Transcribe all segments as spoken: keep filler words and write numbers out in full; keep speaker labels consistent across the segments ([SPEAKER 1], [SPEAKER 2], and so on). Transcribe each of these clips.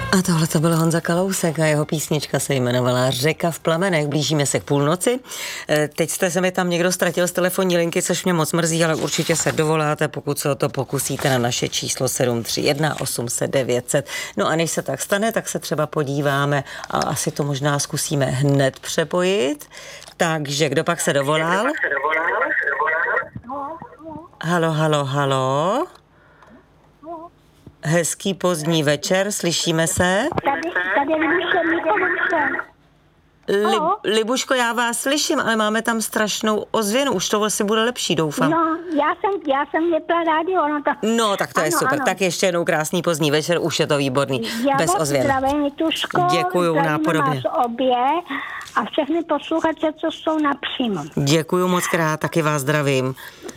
[SPEAKER 1] A tohle to byl Honza Kalousek a jeho písnička se jmenovala Řeka v plamenech. Blížíme se k půlnoci. Teď jste se mi tam někdo ztratil z telefonní linky, což mě moc mrzí, ale určitě se dovoláte, pokud se o to pokusíte, na naše číslo sedm tři jedna osm set devět set. No a než se tak stane, tak se třeba podíváme a asi to možná zkusíme hned přepojit. Takže kdo pak se dovolal? Halo, halo, halo. Hezký pozdní večer, slyšíme se?
[SPEAKER 2] Tady, tady Libuško, mi pomůžte.
[SPEAKER 1] Lib, Libuško, já vás slyším, ale máme tam strašnou ozvěnu, už to asi bude lepší, doufám.
[SPEAKER 2] No, já jsem, já jsem vypla rádio, ono to...
[SPEAKER 1] No, tak to ano, je super, ano. Tak ještě jednou krásný pozdní večer, už je to výborný,
[SPEAKER 2] já
[SPEAKER 1] bez ozvěn.
[SPEAKER 2] Já vás zdravím, Tuško,
[SPEAKER 1] děkuju nápodobně.
[SPEAKER 2] Obě a všechny posluchače, co jsou napřímo.
[SPEAKER 1] Děkuju moc krát, taky vás zdravím.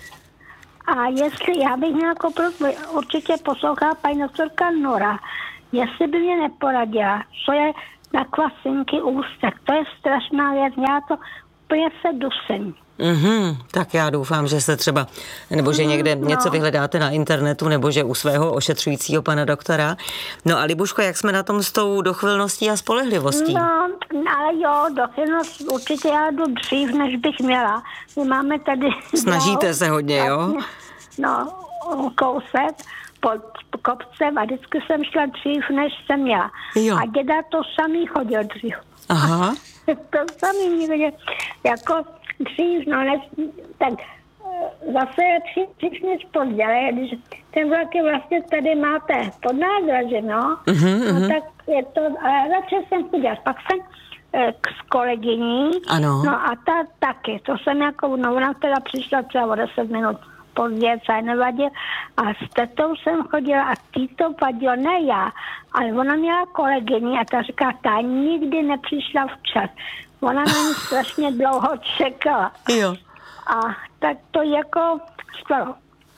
[SPEAKER 2] A jestli, já bych měla prosbu, určitě poslouchala paní doktorka Nora, jestli by mě neporadila, co je na kvasinky ústek. To je strašná věc, já to úplně se dusím.
[SPEAKER 1] Mhm, tak já doufám, že se třeba, nebo že někde
[SPEAKER 2] no.
[SPEAKER 1] něco vyhledáte na internetu, nebo že u svého ošetřujícího pana doktora. No a Libuško, jak jsme na tom s tou dochvilností a spolehlivostí?
[SPEAKER 2] No, ale jo, dochvilnost určitě já jdu dřív, než bych měla. My máme tady...
[SPEAKER 1] Snažíte no, se hodně, jo?
[SPEAKER 2] No, kousek pod kopce a vždycky jsem šla dřív, než jsem měla.
[SPEAKER 1] Jo.
[SPEAKER 2] A děda to samý chodil dřív.
[SPEAKER 1] Aha.
[SPEAKER 2] To samý někde, jako dřív, no ne, tak zase je dřív, dřív než pozdě, ale když ten vlak je vlastně tady máte pod nádražím, no,
[SPEAKER 1] mm-hmm.
[SPEAKER 2] no tak je to, ale začal jsem chodit, pak jsem e, k, s kolegyní,
[SPEAKER 1] ano.
[SPEAKER 2] No a ta taky, to jsem jako, no ona teda přišla třeba o deset minut pozdě, co nevadil. A s tetou jsem chodila a tý to vadilo, ne já, ale ona měla kolegyni a ta říká, ta nikdy nepřišla včas. Ona na ní strašně dlouho čekala.
[SPEAKER 1] Jo.
[SPEAKER 2] A tak to jako stalo.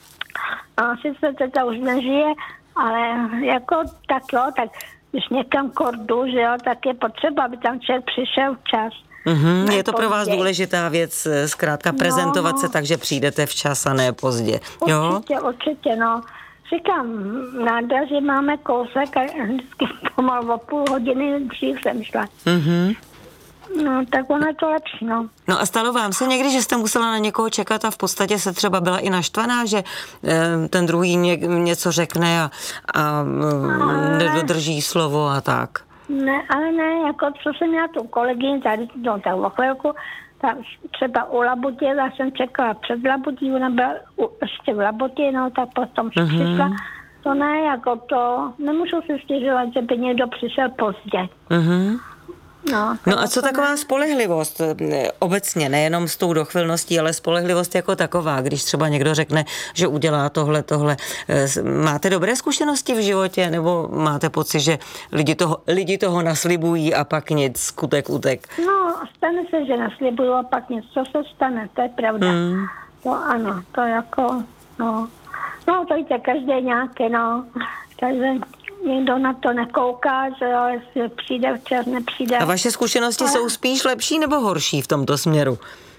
[SPEAKER 2] A sice teta už nežije, ale jako tak jo, tak když někam kordu, že jo, tak je potřeba, aby tam člověk přišel včas.
[SPEAKER 1] Mm-hmm, je to pro vás důležitá věc, zkrátka prezentovat no, no. se tak, že přijdete včas a ne pozdě.
[SPEAKER 2] Určitě,
[SPEAKER 1] jo?
[SPEAKER 2] určitě, no. Říkám, nádraží máme kousek a vždycky pomalu o půl hodiny dřív jsem šla.
[SPEAKER 1] Mm-hmm.
[SPEAKER 2] No, tak ono je to lepší, no.
[SPEAKER 1] No a stalo vám se někdy, že jste musela na někoho čekat a v podstatě se třeba byla i naštvaná, že e, ten druhý ně, něco řekne a, a e, nedodrží slovo a tak?
[SPEAKER 2] Ne, ale ne, jako co jsem měla tu kolegyni tady, no tak o chvilku, tam třeba u Labutě, já jsem čekala před Labutí, ona byla u, ještě v Labutě, no tak potom mm-hmm. přišla. To ne, jako to, nemůžu si stěžovat, že by někdo přišel pozdě.
[SPEAKER 1] Mhm.
[SPEAKER 2] No,
[SPEAKER 1] no a co taková ne? Spolehlivost obecně, nejenom s tou dochvilností, ale spolehlivost jako taková, když třeba někdo řekne, že udělá tohle, tohle. Máte dobré zkušenosti v životě, nebo máte pocit, že lidi toho, lidi toho naslibují a pak nic, skutek utek?
[SPEAKER 2] No, stane se, že naslibují a pak nic, co se stane, to je pravda. Hmm. To ano, to jako, no, no to víte, každý nějaké, no, takže... Někdo na to nekouká, že jo, jestli přijde včas, nepřijde.
[SPEAKER 1] A vaše zkušenosti ale... jsou spíš lepší nebo horší v tomto směru?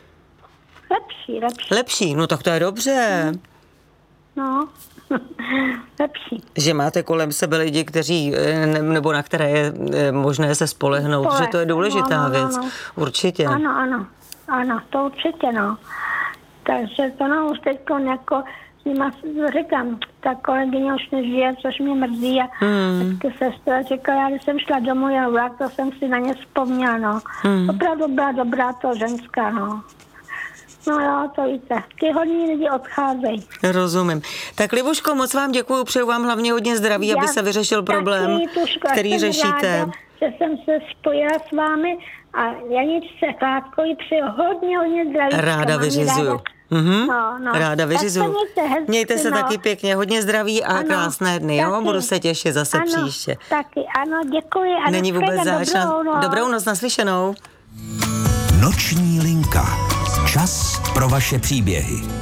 [SPEAKER 2] Lepší, lepší.
[SPEAKER 1] Lepší, no tak to je dobře.
[SPEAKER 2] No, lepší.
[SPEAKER 1] Že máte kolem sebe lidi, kteří, nebo na které je možné se spolehnout, Spoleh. že to je důležitá no, no, no, no. věc. Určitě.
[SPEAKER 2] Ano, ano, ano, to určitě, no. Takže to no už teď jako... Říkám, ta kolegyně už nežije, což mě mrzí a hmm. taky sestra říkala, já když jsem šla domů, já vlak, to jsem si na ně vzpomněla, no. Hmm. Opravdu byla dobrá to ženská, no. No jo, to víte, ty hodní lidi odcházejí.
[SPEAKER 1] Rozumím. Tak Libuško, moc vám děkuju, přeju vám hlavně hodně zdraví, já aby se vyřešil problém, taky, Tuško, který řešíte.
[SPEAKER 2] Ráda, že jsem se spojila s vámi a Janičce Chládkovi přeju hodně, hodně zdraví.
[SPEAKER 1] Ráda vyřizuju. Mm-hmm.
[SPEAKER 2] No, no.
[SPEAKER 1] Ráda vyřizuju.
[SPEAKER 2] Mějte, hezky,
[SPEAKER 1] mějte se
[SPEAKER 2] no.
[SPEAKER 1] taky pěkně, hodně zdraví a ano, krásné dny, taky. jo? Budu se těšit zase
[SPEAKER 2] ano,
[SPEAKER 1] příště.
[SPEAKER 2] Taky, ano, děkuji. A
[SPEAKER 1] není vůbec záč.
[SPEAKER 2] Dobrou, no.
[SPEAKER 1] dobrou noc, naslyšenou.
[SPEAKER 3] Noční linka. Čas pro vaše příběhy.